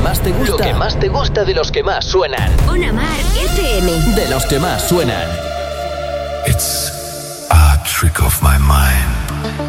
más te gusta. Lo que más te gusta de los que más suenan. Ona Mar FM. De los que más suenan. It's a trick of my mind.